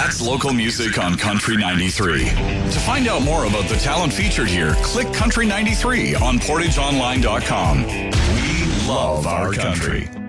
That's local music on Country 93. To find out more about the talent featured here, click Country 93 on portageonline.com. We love our country.